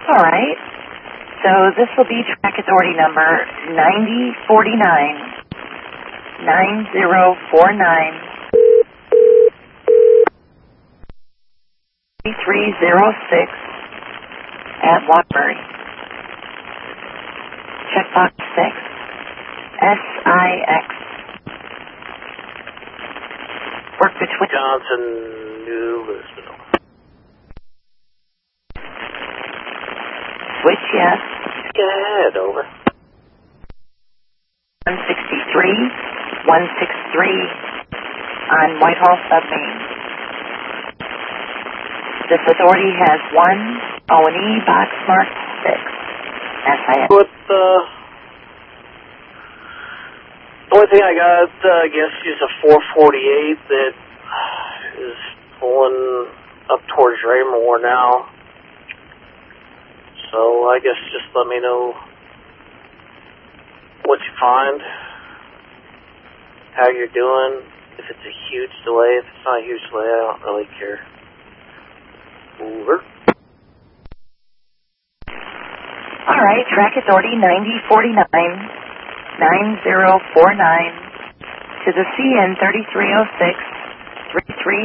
All right. So this will be track authority number 9049 9049 3306 at Waterbury. Checkbox 6. SIX. Work between Johnson, New Lisbon. Switch, yes. Go ahead, over. 163 on Whitehall Submain. This authority has 1 O&E box marked 6. SIX. What, the only thing I got, I guess, is a 448 that is pulling up towards Raymore now. So I guess just let me know what you find, how you're doing, if it's a huge delay. If it's not a huge delay, I don't really care. Over. All right, track authority 9049 9049 to the CN 3306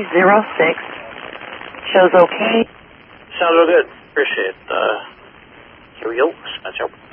3306. Shows okay. Sounds real good. Appreciate it. Here we go. Dispatch out.